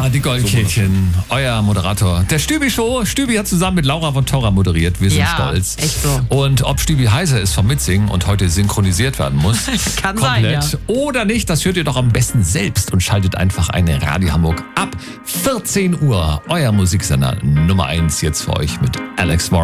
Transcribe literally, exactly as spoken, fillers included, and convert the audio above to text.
die Goldkehlchen, euer Moderator der Stübi-Show. Stübi hat zusammen mit Laura von Torra moderiert. Wir sind ja, stolz. Echt so. Und ob Stübi heiser ist vom Mitsingen und heute synchronisiert werden muss, Kann komplett sein, ja. oder nicht, das hört ihr doch am besten selbst und schaltet einfach eine Radio Hamburg ab vierzehn Uhr. Euer Musiksender Nummer eins jetzt für euch mit Alex Warren.